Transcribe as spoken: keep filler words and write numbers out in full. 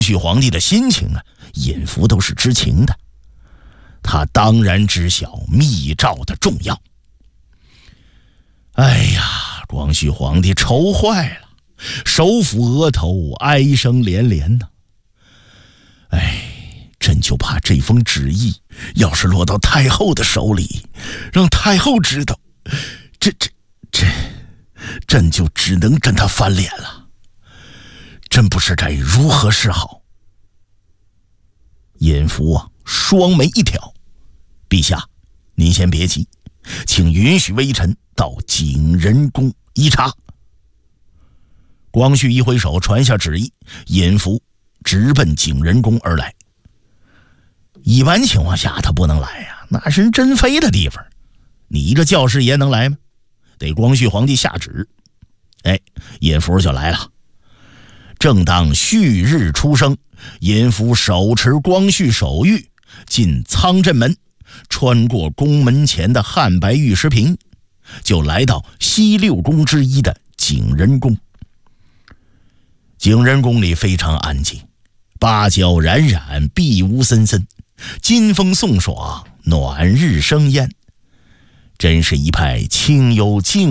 绪皇帝的心情啊，尹福都是知情的，他当然知晓密诏的重要。哎呀，光绪皇帝愁坏了，手抚额头，哀声连连呢。哎，朕就怕这封旨意要是落到太后的手里，让太后知道，这这这，朕就只能跟他翻脸了。朕不知该如何是好。尹福啊，双眉一挑，陛下，您先别急，请允许微臣到景仁宫一查。光绪一挥手传下旨意，尹福直奔景仁宫而来。一般情况下他不能来呀、啊，那是珍妃的地方，你一个教师爷能来吗？得光绪皇帝下旨。哎，尹福就来了。正当旭日初升，尹福手持光绪手谕进仓镇门，穿过宫门前的汉白玉石屏，就来到西六宫之一的景仁宫。景仁宫里非常安静，芭蕉冉冉，碧屋森森，金风送爽，暖日生烟，真是一派清幽静